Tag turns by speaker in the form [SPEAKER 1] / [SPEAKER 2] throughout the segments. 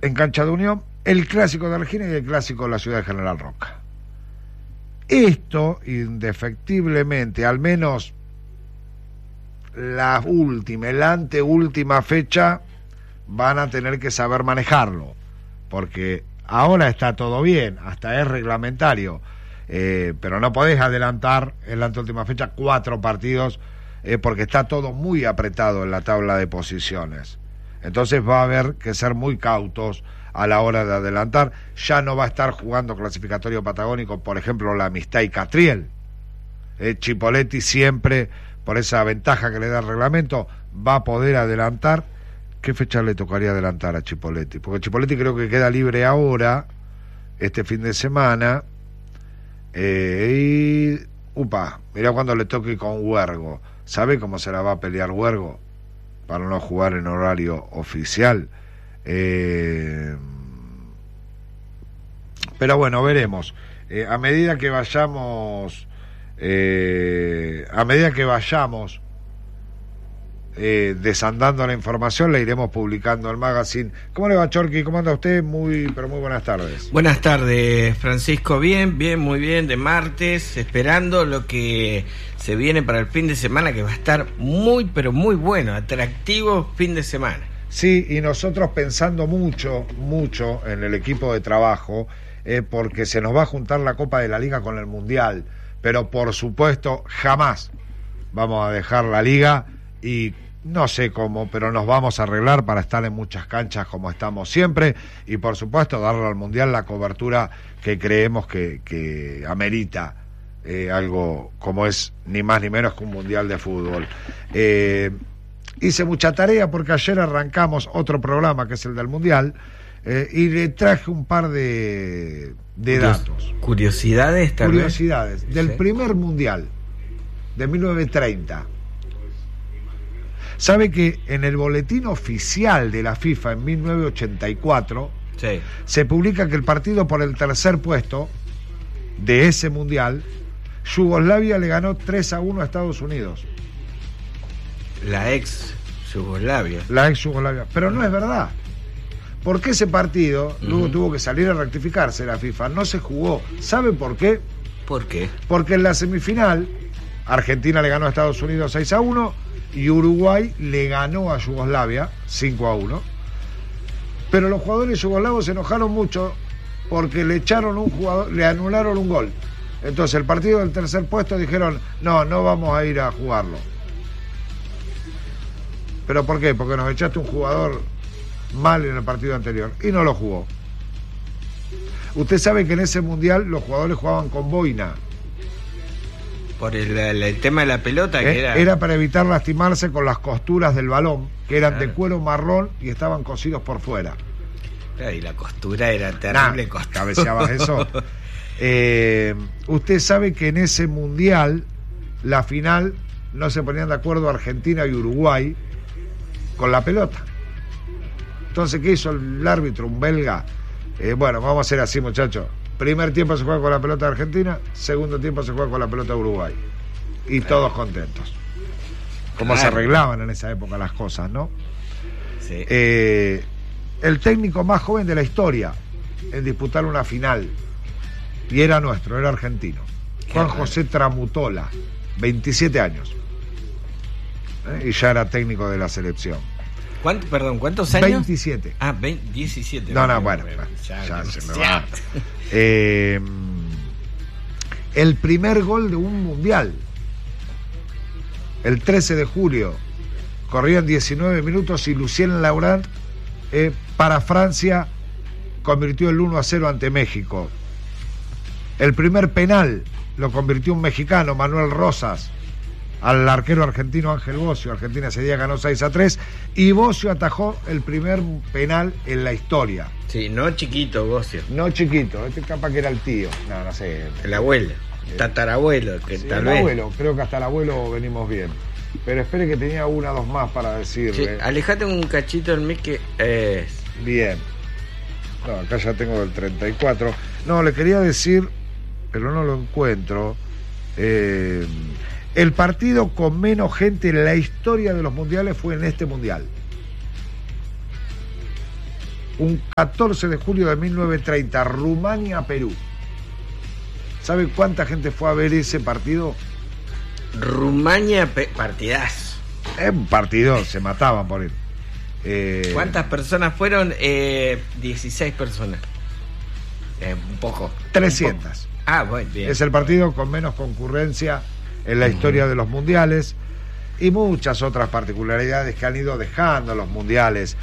[SPEAKER 1] en Cancha de Unión, el Clásico de Argentina y el Clásico de la ciudad de General Roca. Esto, indefectiblemente, al menos la anteúltima fecha, van a tener que saber manejarlo, porque ahora está todo bien, hasta es reglamentario, pero no podés adelantar en la anteúltima fecha 4 partidos, porque está todo muy apretado en la tabla de posiciones. Entonces va a haber que ser muy cautos a la hora de adelantar. Ya no va a estar jugando clasificatorio patagónico, por ejemplo, la Amistad y Catriel. Chipoletti siempre, por esa ventaja que le da el reglamento, va a poder adelantar. ¿Qué fecha le tocaría adelantar a Chipoletti? Porque Chipoletti creo que queda libre ahora, este fin de semana, mirá cuando le toque con Huergo. ¿Sabe cómo se la va a pelear Huergo para no jugar en horario oficial? Pero bueno, veremos. A medida que vayamos desandando la información, le iremos publicando el magazine. ¿Cómo le va, Chorqui? ¿Cómo anda usted? Muy buenas tardes.
[SPEAKER 2] Buenas tardes, Francisco. Bien, muy bien, de martes, esperando lo que se viene para el fin de semana, que va a estar muy, pero muy bueno, atractivo fin de semana.
[SPEAKER 1] Sí, y nosotros pensando mucho en el equipo de trabajo, porque se nos va a juntar la Copa de la Liga con el Mundial, pero por supuesto jamás vamos a dejar la Liga, y no sé cómo, pero nos vamos a arreglar para estar en muchas canchas como estamos siempre, y por supuesto darle al Mundial la cobertura que creemos que amerita algo como es ni más ni menos que un Mundial de fútbol. Hice mucha tarea porque ayer arrancamos otro programa que es el del Mundial, y le traje un par de datos.
[SPEAKER 2] Curiosidades
[SPEAKER 1] del primer Mundial de 1930. Sabe que en el boletín oficial de la FIFA en 1984
[SPEAKER 2] sí,
[SPEAKER 1] se publica que el partido por el tercer puesto de ese Mundial, Yugoslavia le ganó 3-1 a Estados Unidos.
[SPEAKER 2] La ex Yugoslavia.
[SPEAKER 1] Pero no es verdad. Porque ese partido luego tuvo que salir a rectificarse la FIFA. No se jugó. ¿Sabe por qué?
[SPEAKER 2] ¿Por qué?
[SPEAKER 1] Porque en la semifinal Argentina le ganó a Estados Unidos 6-1 y Uruguay le ganó a Yugoslavia 5-1. Pero los jugadores yugoslavos se enojaron mucho porque le echaron un jugador, le anularon un gol. Entonces el partido del tercer puesto dijeron, no vamos a ir a jugarlo. ¿Pero por qué? Porque nos echaste un jugador mal en el partido anterior y no lo jugó. Usted sabe que en ese mundial los jugadores jugaban con boina.
[SPEAKER 2] Por el tema de la pelota, que
[SPEAKER 1] era para evitar lastimarse con las costuras del balón, que eran de cuero marrón y estaban cosidos por fuera.
[SPEAKER 2] Claro, y la costura era terrible.
[SPEAKER 1] ¿Cabeceabas eso? Usted sabe que en ese mundial, la final, no se ponían de acuerdo Argentina y Uruguay con la pelota. Entonces, ¿qué hizo el árbitro? Un belga. Bueno, vamos a hacer así, muchachos. Primer tiempo se juega con la pelota de Argentina, segundo tiempo se juega con la pelota de Uruguay. Y todos contentos. Como se arreglaban en esa época las cosas, ¿no?
[SPEAKER 2] Sí.
[SPEAKER 1] El técnico más joven de la historia en disputar una final, y era nuestro, era argentino, Juan José Tramutola, 27 años. Y ya era técnico de la selección.
[SPEAKER 2] ¿Cuántos años?
[SPEAKER 1] 27.
[SPEAKER 2] 17.
[SPEAKER 1] No, bueno, ya se me va. El primer gol de un mundial, el 13 de julio, corrían 19 minutos y Lucien Laurent para Francia convirtió el 1-0 ante México. El primer penal lo convirtió un mexicano, Manuel Rosas, al arquero argentino Ángel Bocio. Argentina ese día ganó 6-3 y Bocio atajó el primer penal en la historia.
[SPEAKER 2] Sí, no chiquito Bocio.
[SPEAKER 1] No chiquito, este capaz que era el tío. No sé.
[SPEAKER 2] El abuelo, tatarabuelo, que
[SPEAKER 1] sí,
[SPEAKER 2] tal
[SPEAKER 1] el
[SPEAKER 2] vez.
[SPEAKER 1] Abuelo, creo que hasta el abuelo venimos bien. Pero espere que tenía 1 o 2 más para decirle.
[SPEAKER 2] Sí, alejate un cachito del mic que es.
[SPEAKER 1] Bien. No, acá ya tengo el 34. No, le quería decir, pero no lo encuentro. El partido con menos gente en la historia de los mundiales fue en este mundial. un 14 de julio de 1930, Rumania-Perú. ¿Sabe cuánta gente fue a ver ese partido?
[SPEAKER 2] Partidazo.
[SPEAKER 1] Es un partido, se mataban por él.
[SPEAKER 2] ¿Cuántas personas fueron? 16 personas. Un poco.
[SPEAKER 1] 300.
[SPEAKER 2] Un poco. Ah, bueno, bien.
[SPEAKER 1] Es el partido con menos concurrencia en la historia de los mundiales y muchas otras particularidades que han ido dejando los mundiales.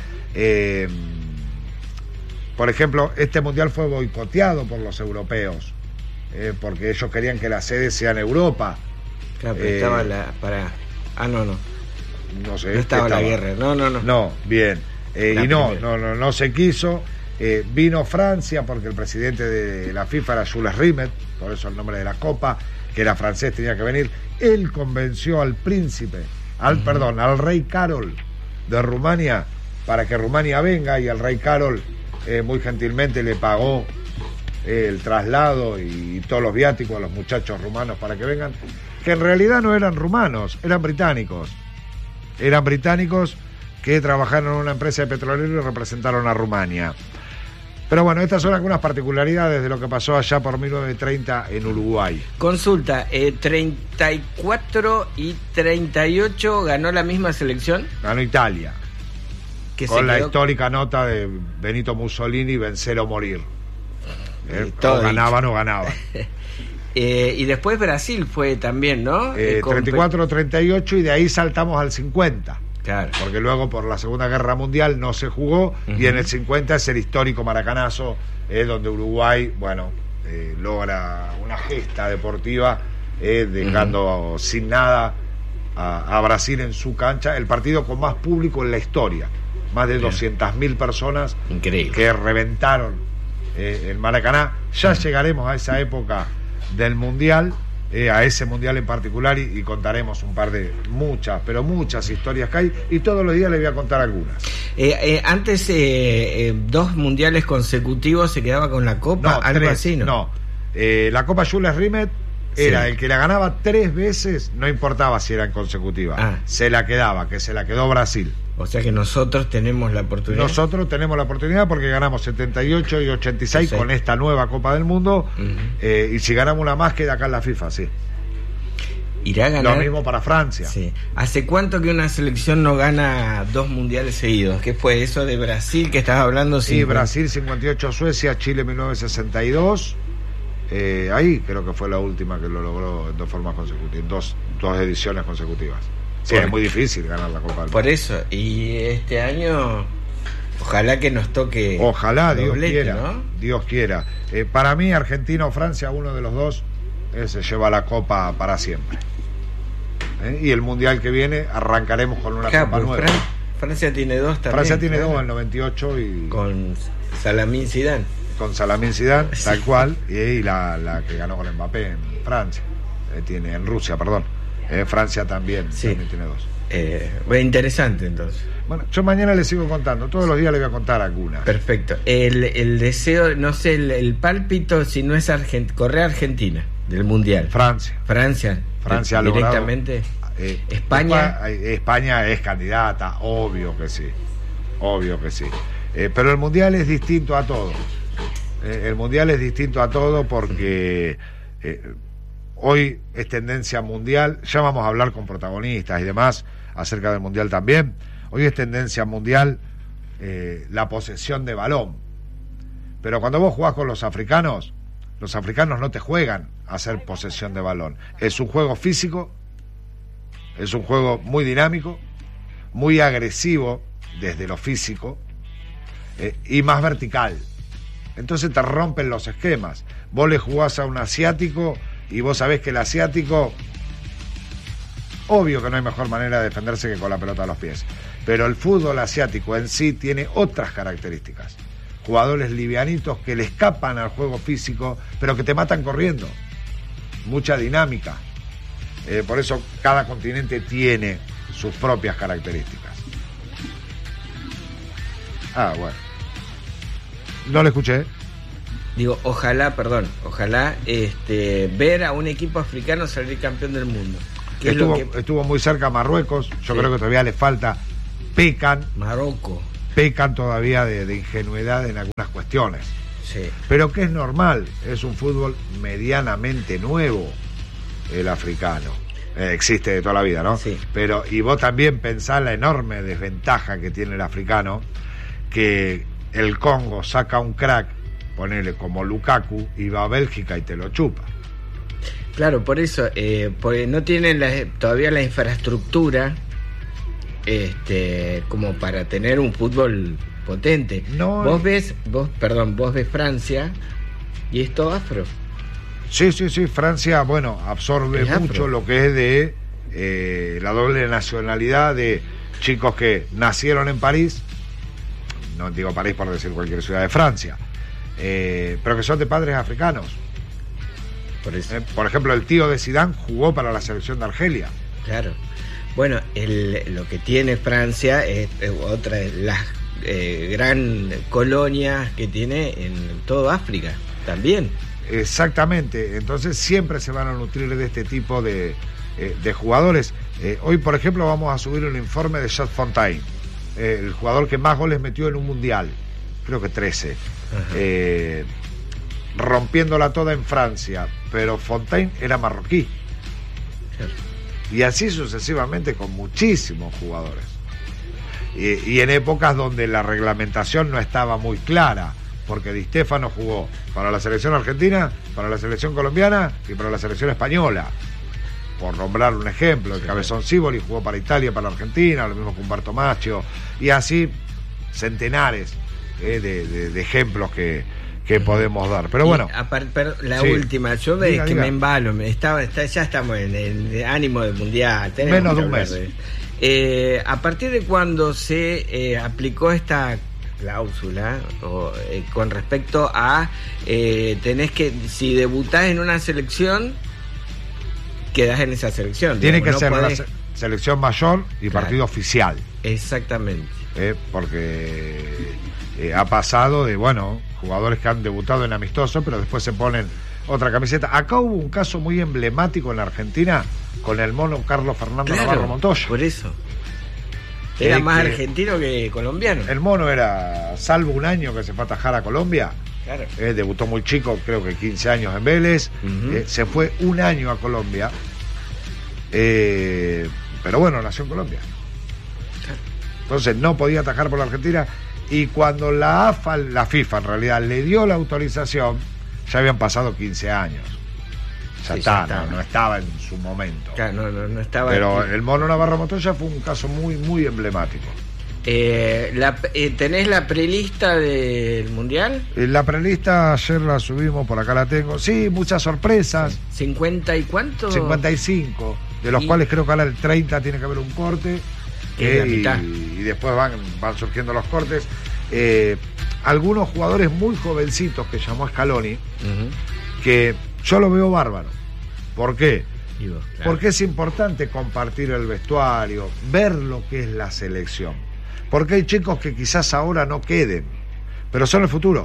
[SPEAKER 1] Por ejemplo, este mundial fue boicoteado por los europeos porque ellos querían que la sede sea en Europa.
[SPEAKER 2] Claro, pero estaba no sé. No estaba la guerra.
[SPEAKER 1] No, bien. Y no se quiso. Vino Francia porque el presidente de la FIFA era Jules Rimet, por eso el nombre de la copa, que era francés, tenía que venir. Él convenció al al rey Carol de Rumania para que Rumania venga, y el rey Carol muy gentilmente le pagó el traslado y todos los viáticos a los muchachos rumanos para que vengan, que en realidad no eran rumanos, eran británicos que trabajaron en una empresa de petrolero y representaron a Rumania. Pero bueno, estas son algunas particularidades de lo que pasó allá por 1930 en Uruguay.
[SPEAKER 2] Consulta, 34 y 38 ganó la misma selección.
[SPEAKER 1] Ganó Italia, con la histórica nota de Benito Mussolini, vencer o morir. O ganaban o ganaban.
[SPEAKER 2] Y después Brasil fue también, ¿no?
[SPEAKER 1] 34-38 y de ahí saltamos al 50.
[SPEAKER 2] Claro.
[SPEAKER 1] Porque luego por la Segunda Guerra Mundial no se jugó, y en el 50 es el histórico maracanazo, donde Uruguay, logra una gesta deportiva, dejando sin nada a Brasil en su cancha, el partido con más público en la historia, más de 200.000 personas.
[SPEAKER 2] Increíble.
[SPEAKER 1] Que reventaron el Maracaná. Ya llegaremos a esa época del Mundial, a ese mundial en particular, y contaremos un par de muchas historias que hay, y todos los días les voy a contar algunas.
[SPEAKER 2] Antes 2 mundiales consecutivos se quedaba con la Copa, algo
[SPEAKER 1] 3,
[SPEAKER 2] así, ¿no?
[SPEAKER 1] No, la Copa Jules Rimet era el que la ganaba 3 veces, no importaba si eran consecutivas, se la quedaba, que se la quedó Brasil.
[SPEAKER 2] O sea que nosotros tenemos la oportunidad.
[SPEAKER 1] Nosotros tenemos la oportunidad porque ganamos 78 y 86 con esta nueva Copa del Mundo, y si ganamos una más queda acá en la FIFA, sí.
[SPEAKER 2] ¿Irá a ganar?
[SPEAKER 1] Lo mismo para Francia.
[SPEAKER 2] Sí. ¿Hace cuánto que una selección no gana 2 mundiales seguidos? ¿Qué fue eso de Brasil que estabas hablando?
[SPEAKER 1] Sí, Brasil 58, Suecia, Chile 1962. Ahí creo que fue la última que lo logró en 2 formas consecutivas, dos ediciones consecutivas. Sí, es muy difícil ganar la Copa del Mundo.
[SPEAKER 2] Por eso, y este año ojalá que nos toque.
[SPEAKER 1] Ojalá, Dios quiera,
[SPEAKER 2] ¿no?
[SPEAKER 1] Dios quiera. Para mí, Argentina o Francia, uno de los dos se lleva la Copa para siempre. Y el Mundial que viene arrancaremos con una Copa nueva.
[SPEAKER 2] Francia tiene 2 también.
[SPEAKER 1] Francia tiene 2 en el 98 y
[SPEAKER 2] con Salamín Zidane.
[SPEAKER 1] Con Salamín Zidane, tal cual, y la que ganó con Mbappé en Francia, en Rusia, perdón. Francia también tiene 2.
[SPEAKER 2] Interesante, entonces.
[SPEAKER 1] Bueno, yo mañana les sigo contando, todos los días les voy a contar algunas.
[SPEAKER 2] Perfecto. El deseo, no sé, el pálpito, si no es Correa-Argentina del Mundial.
[SPEAKER 1] Francia ha logrado,
[SPEAKER 2] directamente. España
[SPEAKER 1] es candidata, obvio que sí. Pero el Mundial es distinto a todo. El Mundial es distinto a todo porque hoy es tendencia mundial. Ya vamos a hablar con protagonistas y demás acerca del Mundial también. Hoy es tendencia mundial la posesión de balón. Pero cuando vos jugás con los africanos no te juegan a hacer posesión de balón. Es un juego físico, es un juego muy dinámico, muy agresivo desde lo físico, y más vertical. Entonces te rompen los esquemas. Vos le jugás a un asiático y vos sabés que el asiático, obvio que no hay mejor manera de defenderse que con la pelota a los pies, pero el fútbol asiático en sí tiene otras características. Jugadores livianitos que le escapan al juego físico, pero que te matan corriendo. Mucha dinámica. Por eso cada continente tiene sus propias características. Bueno. No lo escuché.
[SPEAKER 2] Digo, ojalá ver a un equipo africano salir campeón del mundo.
[SPEAKER 1] Estuvo muy cerca Marruecos. Yo creo que todavía le falta. Pecan.
[SPEAKER 2] Marruecos.
[SPEAKER 1] pecan todavía de ingenuidad en algunas cuestiones.
[SPEAKER 2] Sí.
[SPEAKER 1] Pero que es normal, es un fútbol medianamente nuevo el africano. Existe de toda la vida, ¿no?
[SPEAKER 2] Sí.
[SPEAKER 1] Pero, y vos también pensás la enorme desventaja que tiene el africano, que el Congo saca un crack, ponele como Lukaku, y va a Bélgica y te lo chupa.
[SPEAKER 2] Claro, por eso, porque no tienen todavía la infraestructura como para tener un fútbol potente.
[SPEAKER 1] No,
[SPEAKER 2] vos ves Francia y es todo afro.
[SPEAKER 1] Sí, Francia, bueno, absorbe mucho lo que es de la doble nacionalidad de chicos que nacieron en París, no digo París por decir cualquier ciudad de Francia, pero que son de padres africanos.
[SPEAKER 2] Por eso.
[SPEAKER 1] Por ejemplo, el tío de Zidane jugó para la selección de Argelia.
[SPEAKER 2] Claro. Bueno, lo que tiene Francia es otra de las gran colonias que tiene en todo África también.
[SPEAKER 1] Exactamente, entonces siempre se van a nutrir de este tipo de jugadores. Hoy, por ejemplo, vamos a subir un informe de Jacques Fontaine, el jugador que más goles metió en un mundial, creo que 13, rompiéndola toda en Francia, pero Fontaine era marroquí.
[SPEAKER 2] Claro.
[SPEAKER 1] Y así sucesivamente con muchísimos jugadores. Y en épocas donde la reglamentación no estaba muy clara, porque Di Stéfano jugó para la selección argentina, para la selección colombiana y para la selección española, por nombrar un ejemplo. El Cabezón Sívoli jugó para Italia, para Argentina, lo mismo que Humberto Macchio, y así centenares de ejemplos que podemos dar. Pero bueno,
[SPEAKER 2] la última, yo diga. Me embalo, ya estamos en el ánimo del mundial,
[SPEAKER 1] menos de un mes.
[SPEAKER 2] A partir de cuando se aplicó esta cláusula con respecto a tenés que, si debutás en una selección, quedás en esa selección.
[SPEAKER 1] Tiene que ser la selección mayor y partido oficial.
[SPEAKER 2] Exactamente.
[SPEAKER 1] Porque ha pasado de, jugadores que han debutado en amistoso, pero después se ponen otra camiseta. Acá hubo un caso muy emblemático en la Argentina con el mono Carlos Fernando Navarro Montoya.
[SPEAKER 2] Por eso. Era más argentino que colombiano.
[SPEAKER 1] El mono era, salvo un año que se fue a atajar a Colombia.
[SPEAKER 2] Claro.
[SPEAKER 1] Debutó muy chico, creo que 15 años en Vélez. Se fue un año a Colombia. Pero bueno, nació en Colombia.
[SPEAKER 2] Claro.
[SPEAKER 1] Entonces no podía atajar por la Argentina. Y cuando la FIFA en realidad le dio la autorización, ya habían pasado 15 años. No estaba en su momento.
[SPEAKER 2] Claro, no estaba.
[SPEAKER 1] Pero
[SPEAKER 2] aquí.
[SPEAKER 1] el mono Navarro Montoya fue un caso muy, muy emblemático.
[SPEAKER 2] ¿Tenés la prelista del Mundial?
[SPEAKER 1] La prelista ayer la subimos, por acá la tengo. Sí, muchas sorpresas.
[SPEAKER 2] ¿50 y cuánto?
[SPEAKER 1] 55, de los cuales creo que ahora el 30 tiene que haber un corte.
[SPEAKER 2] La mitad.
[SPEAKER 1] Y después van surgiendo los cortes. Algunos jugadores muy jovencitos que llamó Scaloni, que yo lo veo bárbaro. ¿Por qué?
[SPEAKER 2] Claro.
[SPEAKER 1] Porque es importante compartir el vestuario, ver lo que es la selección. Porque hay chicos que quizás ahora no queden, pero son el futuro.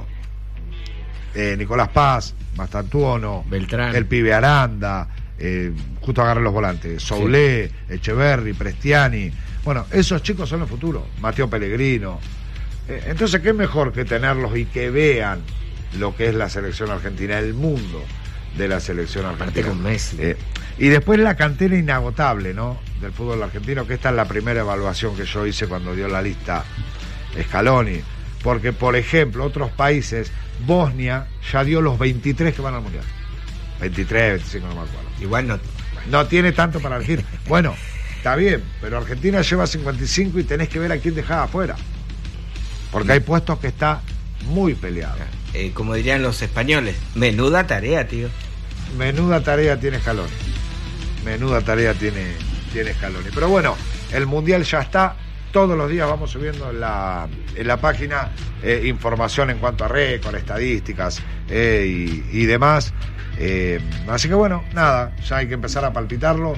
[SPEAKER 1] Nicolás Paz, Mastantuono,
[SPEAKER 2] Beltrán,
[SPEAKER 1] el pibe Aranda, justo agarré los volantes, Soulé, Echeverri, Prestiani. Bueno, esos chicos son el futuro. Mateo Pellegrino. Entonces, ¿qué mejor que tenerlos y que vean lo que es la selección argentina, el mundo de la selección argentina?
[SPEAKER 2] Aparte con Messi.
[SPEAKER 1] Y después la cantera inagotable, ¿no?, del fútbol argentino, que esta es la primera evaluación que yo hice cuando dio la lista Scaloni. Porque, por ejemplo, otros países, Bosnia ya dio los 23 que van al Mundial. 23, 25, no me acuerdo.
[SPEAKER 2] Igual
[SPEAKER 1] no tiene tanto para elegir. Bueno, está bien, pero Argentina lleva 55 y tenés que ver a quién dejaba afuera. Porque hay puestos que está muy peleado.
[SPEAKER 2] Como dirían los españoles, menuda tarea, tío.
[SPEAKER 1] Menuda tarea tiene Scaloni. Menuda tarea tiene Scaloni. Pero bueno, el Mundial ya está. Todos los días vamos subiendo en la página información en cuanto a récord, estadísticas y demás. Así que bueno, nada, ya hay que empezar a palpitarlo.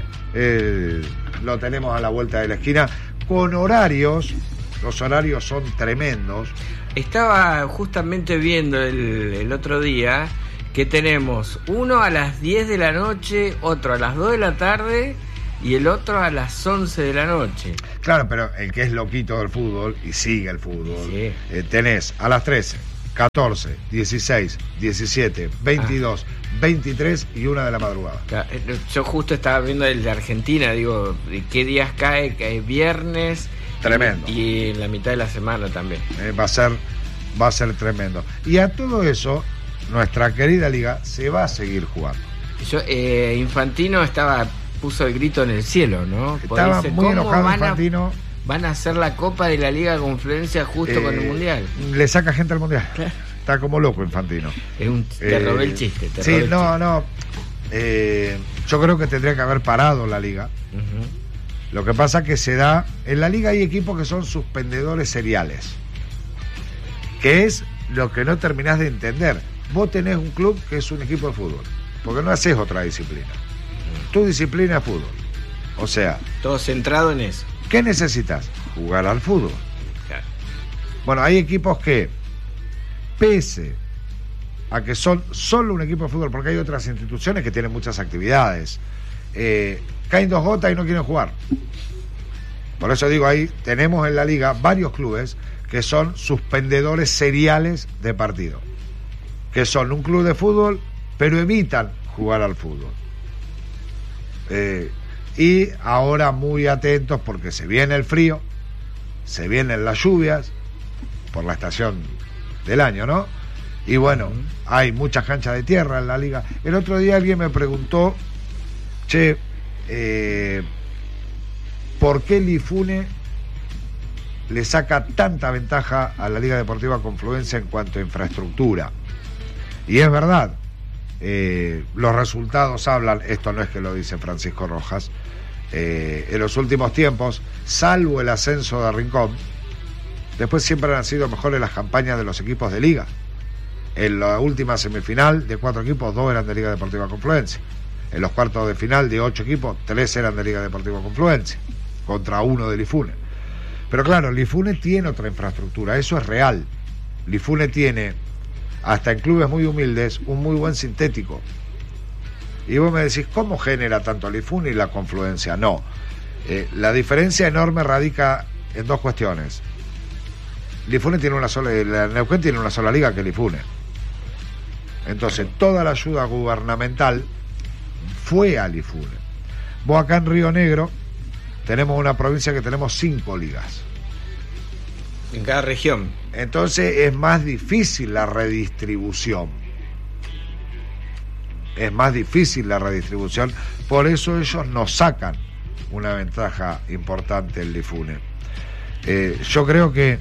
[SPEAKER 1] Lo tenemos a la vuelta de la esquina con horarios. Los horarios son tremendos.
[SPEAKER 2] Estaba justamente viendo el otro día que tenemos uno a las 10 de la noche, otro a las 2 de la tarde y el otro a las 11 de la noche.
[SPEAKER 1] Claro, pero el que es loquito del fútbol y sigue el fútbol,
[SPEAKER 2] Sí.
[SPEAKER 1] Tenés a las 13, 14, 16, 17, 22, 23 y 1 de la madrugada.
[SPEAKER 2] Claro, yo justo estaba viendo el de Argentina, digo, ¿de qué días cae? Cae viernes.
[SPEAKER 1] Tremendo.
[SPEAKER 2] Y en la mitad de la semana también.
[SPEAKER 1] Va a ser tremendo. Y a todo eso, nuestra querida liga se va a seguir jugando.
[SPEAKER 2] Infantino puso el grito en el cielo, ¿no? Porque
[SPEAKER 1] Estaba
[SPEAKER 2] dice,
[SPEAKER 1] muy
[SPEAKER 2] ¿cómo
[SPEAKER 1] enojado Infantino.
[SPEAKER 2] Van a hacer la Copa de la Liga de Confluencia justo con el Mundial.
[SPEAKER 1] Le saca gente al Mundial. Está como loco Infantino.
[SPEAKER 2] Te robé el chiste.
[SPEAKER 1] Sí, no. Yo creo que tendría que haber parado la liga.
[SPEAKER 2] Uh-huh.
[SPEAKER 1] Lo que pasa que se da... En la liga hay equipos que son suspendedores seriales. Que es lo que no terminás de entender. Vos tenés un club que es un equipo de fútbol. Porque no haces otra disciplina. Tu disciplina es fútbol. O sea...
[SPEAKER 2] Todo centrado en eso.
[SPEAKER 1] ¿Qué necesitas? Jugar al fútbol.
[SPEAKER 2] Claro.
[SPEAKER 1] Bueno, hay equipos que, pese a que son solo un equipo de fútbol, porque hay otras instituciones que tienen muchas actividades, caen 2 gotas y no quieren jugar. Por eso digo, ahí tenemos en la liga varios clubes que son suspendedores seriales de partido, que son un club de fútbol, pero evitan jugar al fútbol. Y ahora muy atentos porque se viene el frío, se vienen las lluvias, por la estación del año, ¿no? Y bueno, hay muchas canchas de tierra en la liga. El otro día alguien me preguntó, ¿por qué el IFUNE le saca tanta ventaja a la Liga Deportiva Confluencia en cuanto a infraestructura? Y es verdad, los resultados hablan, esto no es que lo dice Francisco Rojas, en los últimos tiempos, salvo el ascenso de Rincón, después siempre han sido mejores las campañas de los equipos de liga. En la última semifinal, de 4 equipos, 2 eran de Liga Deportiva Confluencia. En los cuartos de final, de 8 equipos, 3 eran de Liga Deportiva Confluencia, contra 1 del IFUNE. Pero claro, el IFUNE tiene otra infraestructura, eso es real. El IFUNE tiene, hasta en clubes muy humildes, un muy buen sintético. Y vos me decís, ¿cómo genera tanto el IFUNE y la Confluencia? No. La diferencia enorme radica en 2 cuestiones. El IFUNE tiene una sola, la Neuquén tiene una sola liga que el IFUNE. Entonces, toda la ayuda gubernamental fue al IFUNE. Vos acá en Río Negro tenemos una provincia que tenemos 5 ligas.
[SPEAKER 2] En cada región.
[SPEAKER 1] Entonces es más difícil la redistribución. Por eso ellos nos sacan una ventaja importante el IFUNE. Yo creo que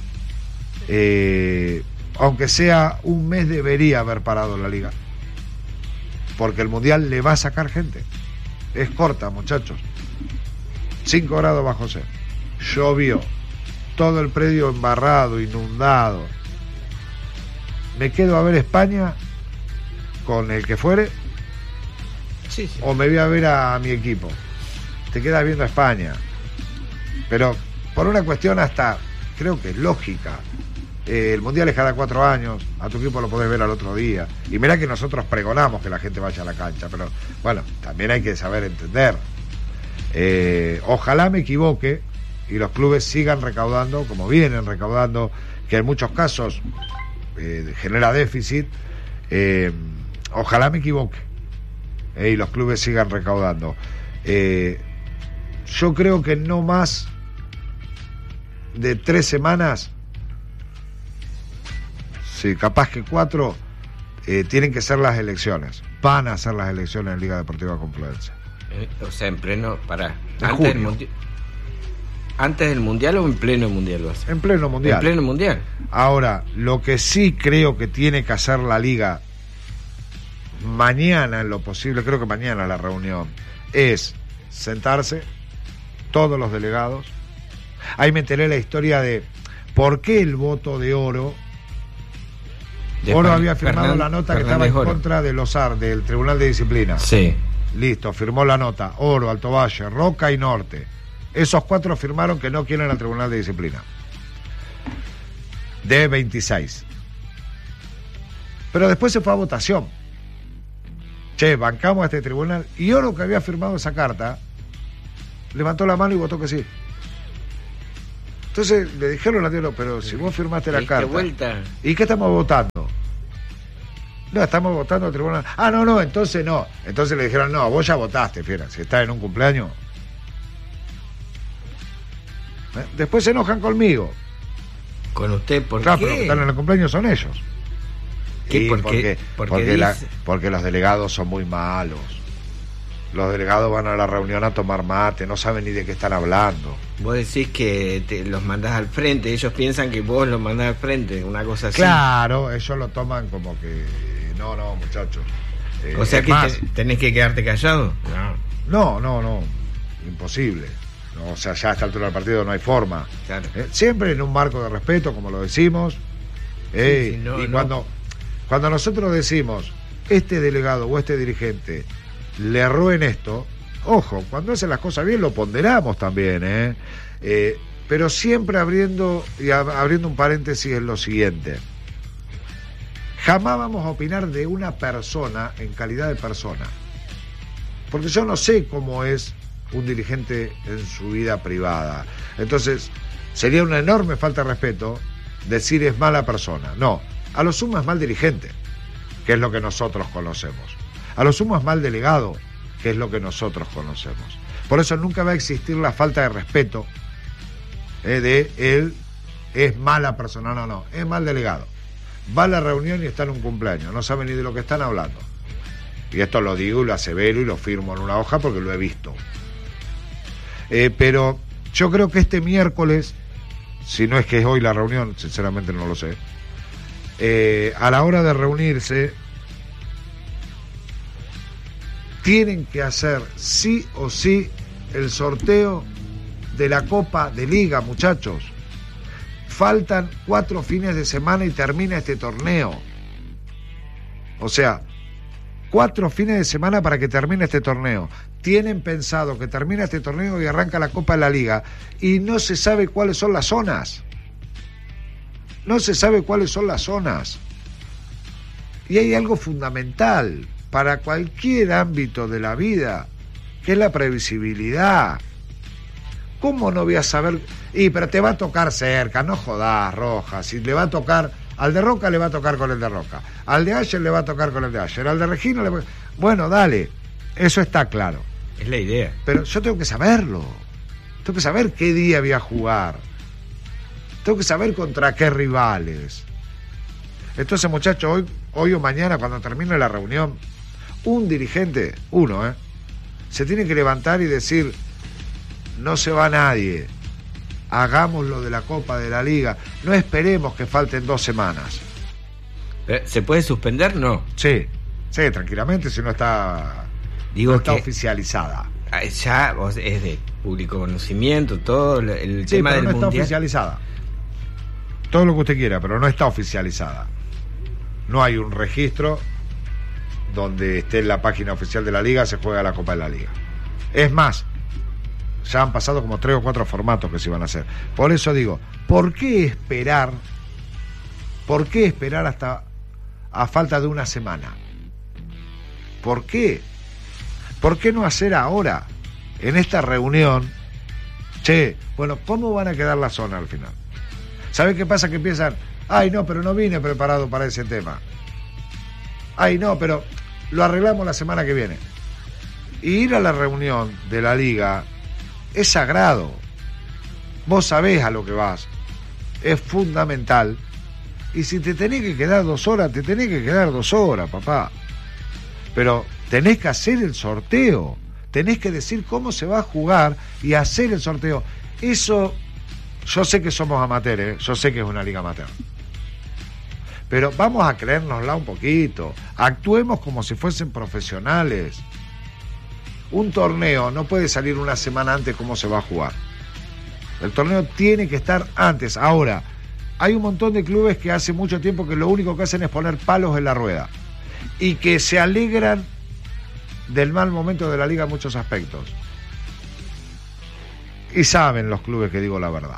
[SPEAKER 1] aunque sea un mes debería haber parado la liga, porque el Mundial le va a sacar gente. Es corta, muchachos. 5 grados bajo cero, llovió, todo el predio embarrado, inundado. ¿Me quedo a ver España con el que fuere?
[SPEAKER 2] Sí.
[SPEAKER 1] ¿O me voy a ver a mi equipo? Te quedas viendo a España. Pero por una cuestión hasta, creo que es lógica. El Mundial es cada 4 años, a tu equipo lo podés ver al otro día. Y mirá que nosotros pregonamos que la gente vaya a la cancha, pero bueno, también hay que saber entender. Ojalá me equivoque y los clubes sigan recaudando como vienen recaudando, que en muchos casos genera déficit. Ojalá me equivoque y los clubes sigan recaudando. Yo creo que no más de 3 semanas, sí, capaz que 4, tienen que ser las elecciones. Van a ser las elecciones en Liga Deportiva Confluencia.
[SPEAKER 2] O sea, en pleno, ¿Antes del Mundial o en pleno Mundial lo hace?
[SPEAKER 1] En pleno Mundial.
[SPEAKER 2] En pleno Mundial.
[SPEAKER 1] Ahora, lo que sí creo que tiene que hacer la Liga mañana, en lo posible, creo que mañana la reunión, es sentarse, todos los delegados. Ahí me enteré la historia de por qué el voto de Oro. Oro había firmado la nota que estaba en contra de Lozar, del Tribunal de Disciplina.
[SPEAKER 2] Sí.
[SPEAKER 1] Listo, firmó la nota. Oro, Alto Valle, Roca y Norte. Esos 4 firmaron que no quieren al Tribunal de Disciplina. De 26. Pero después se fue a votación. Bancamos a este tribunal. Y Oro, que había firmado esa carta, levantó la mano y votó que sí. Entonces le dijeron a Dios, pero si vos firmaste la carta.
[SPEAKER 2] Vuelta.
[SPEAKER 1] ¿Y qué estamos votando? No, estamos votando al tribunal. Ah, no, entonces no. Entonces le dijeron, no, vos ya votaste, fiera, si estás en un cumpleaños. Después se enojan conmigo.
[SPEAKER 2] ¿Con usted? ¿Por
[SPEAKER 1] claro,
[SPEAKER 2] qué?
[SPEAKER 1] Pero los que están en el cumpleaños son ellos.
[SPEAKER 2] ¿Qué?
[SPEAKER 1] Porque los delegados son muy malos. Los delegados van a la reunión a tomar mate, no saben ni de qué están hablando.
[SPEAKER 2] Vos decís que los mandás al frente, ellos piensan que vos los mandás al frente, una cosa así.
[SPEAKER 1] Claro, ellos lo toman como que... No, muchachos.
[SPEAKER 2] O sea que tenés que quedarte callado.
[SPEAKER 1] No, imposible. No, o sea, ya a esta altura del partido no hay forma.
[SPEAKER 2] Claro.
[SPEAKER 1] Siempre en un marco de respeto, como lo decimos. Cuando nosotros decimos, este delegado o este dirigente le erró en esto, ojo, cuando hacen las cosas bien lo ponderamos también, pero siempre abriendo un paréntesis en lo siguiente. Jamás vamos a opinar de una persona en calidad de persona, porque yo no sé cómo es un dirigente en su vida privada. Entonces sería una enorme falta de respeto decir es mala persona. No, a lo sumo es mal dirigente, que es lo que nosotros conocemos. A lo sumo es mal delegado, que es lo que nosotros conocemos. Por eso nunca va a existir la falta de respeto de él es mala persona. No, es mal delegado. Va a la reunión y está en un cumpleaños, no sabe ni de lo que están hablando. Y esto lo digo y lo asevero y lo firmo en una hoja porque lo he visto. Pero yo creo que este miércoles, si no es que es hoy la reunión, sinceramente no lo sé, a la hora de reunirse tienen que hacer sí o sí el sorteo de la Copa de Liga, muchachos. Faltan 4 fines de semana y termina este torneo. O sea, 4 fines de semana para que termine este torneo. Tienen pensado que termina este torneo y arranca la Copa de la Liga y no se sabe cuáles son las zonas. No se sabe cuáles son las zonas. Y hay algo fundamental para cualquier ámbito de la vida, que es la previsibilidad. ¿Cómo no voy a saber? Pero te va a tocar cerca, no jodás, Rojas. Si le va a tocar, al de Roca le va a tocar con el de Roca, al de Ayer le va a tocar con el de Ayer, al de Regina le va... Bueno, dale, eso está claro.
[SPEAKER 2] Es la idea.
[SPEAKER 1] Pero yo tengo que saberlo. Tengo que saber qué día voy a jugar. Tengo que saber contra qué rivales. Entonces, muchachos, hoy o mañana, cuando termine la reunión, un dirigente, se tiene que levantar y decir, no se va nadie, hagamos lo de la Copa de la Liga, no esperemos que falten 2 semanas.
[SPEAKER 2] ¿Se puede suspender? No.
[SPEAKER 1] Sí, tranquilamente, si no está, oficializada.
[SPEAKER 2] Ya es de público conocimiento, todo el tema
[SPEAKER 1] pero
[SPEAKER 2] del
[SPEAKER 1] no está
[SPEAKER 2] mundial.
[SPEAKER 1] Oficializada. Todo lo que usted quiera, pero no está oficializada. No hay un registro donde esté en la página oficial de la Liga, se juega la Copa de la Liga. Es más, ya han pasado como 3 o 4 formatos que se iban a hacer. Por eso digo, ¿por qué esperar hasta a falta de una semana? ¿Por qué? ¿Por qué no hacer ahora, en esta reunión, cómo van a quedar las zonas al final? ¿Sabe qué pasa? Que empiezan, pero no vine preparado para ese tema. Pero lo arreglamos la semana que viene. Y ir a la reunión de la Liga es sagrado. Vos sabés a lo que vas. Es fundamental. Y si te tenés que quedar 2 horas, te tenés que quedar 2 horas, papá. Pero tenés que hacer el sorteo. Tenés que decir cómo se va a jugar y hacer el sorteo. Eso, yo sé que somos amateurs, yo sé que es una liga amateur. Pero vamos a creérnosla un poquito. Actuemos como si fuesen profesionales. Un torneo no puede salir una semana antes cómo se va a jugar. El torneo tiene que estar antes. Ahora, hay un montón de clubes que hace mucho tiempo que lo único que hacen es poner palos en la rueda. Y que se alegran del mal momento de la liga en muchos aspectos. Y saben los clubes que digo la verdad.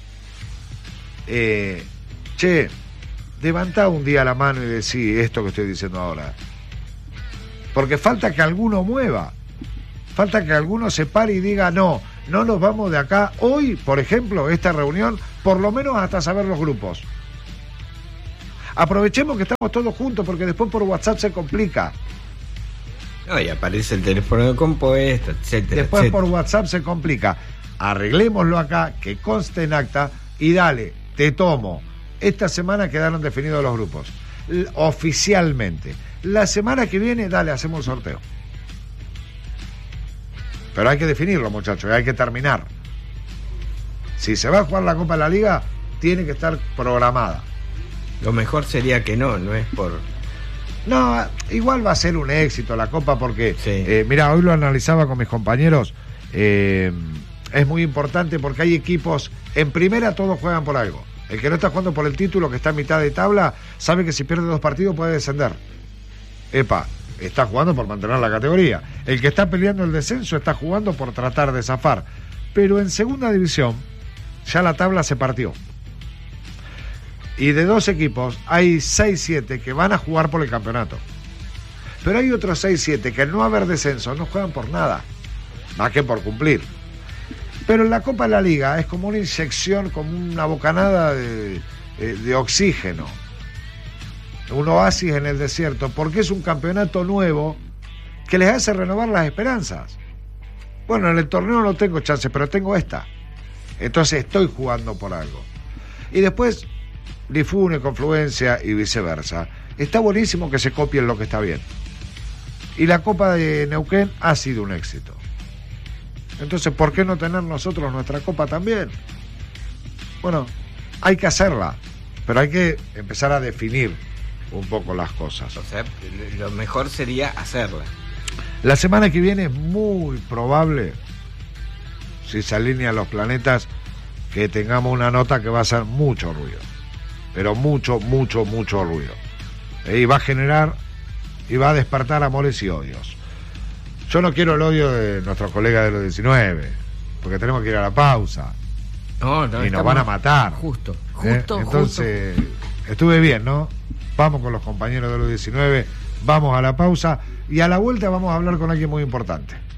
[SPEAKER 1] Levantá un día la mano y decí esto que estoy diciendo ahora. Porque falta que alguno mueva. Falta que alguno se pare y diga, no nos vamos de acá. Hoy, por ejemplo, esta reunión, por lo menos hasta saber los grupos. Aprovechemos que estamos todos juntos, porque después por WhatsApp se complica.
[SPEAKER 2] No, y aparece el teléfono compuesto, etcétera.
[SPEAKER 1] Después
[SPEAKER 2] etcétera.
[SPEAKER 1] por WhatsApp se complica. Arreglémoslo acá, que conste en acta, y dale, te tomo. Esta semana quedaron definidos los grupos, oficialmente. La semana que viene, dale, hacemos el sorteo. Pero hay que definirlo, muchachos, hay que terminar. Si se va a jugar la Copa de la Liga, tiene que estar programada.
[SPEAKER 2] Lo mejor sería que no es por...
[SPEAKER 1] No, igual va a ser un éxito la Copa porque,
[SPEAKER 2] sí.
[SPEAKER 1] Mira, hoy lo analizaba con mis compañeros, es muy importante porque hay equipos, en primera todos juegan por algo. El que no está jugando por el título, que está en mitad de tabla, sabe que si pierde 2 partidos puede descender. Está jugando por mantener la categoría. El que está peleando el descenso está jugando por tratar de zafar. Pero en segunda división ya la tabla se partió. Y de 2 equipos hay 6-7 que van a jugar por el campeonato. Pero hay otros 6-7 que al no haber descenso no juegan por nada, más que por cumplir. Pero en la Copa de la Liga es como una inyección, como una bocanada de oxígeno. Un oasis en el desierto, porque es un campeonato nuevo que les hace renovar las esperanzas. Bueno, en el torneo no tengo chance, pero tengo esta. Entonces estoy jugando por algo. Y después, difune, confluencia y viceversa. Está buenísimo que se copien lo que está bien. Y la Copa de Neuquén ha sido un éxito. Entonces, ¿por qué no tener nosotros nuestra Copa también? Bueno, hay que hacerla, pero hay que empezar a definir un poco las cosas.
[SPEAKER 2] O sea, lo mejor sería hacerla.
[SPEAKER 1] La semana que viene es muy probable, si se alinean los planetas, que tengamos una nota que va a hacer mucho ruido. Pero mucho ruido. Y va a generar y va a despertar amores y odios. Yo no quiero el odio de nuestros colegas de los 19, porque tenemos que ir a la pausa.
[SPEAKER 2] No,
[SPEAKER 1] y nos van a matar.
[SPEAKER 2] Justo.
[SPEAKER 1] Entonces, estuve bien, ¿no? Vamos con los compañeros de los 19, vamos a la pausa y a la vuelta vamos a hablar con alguien muy importante.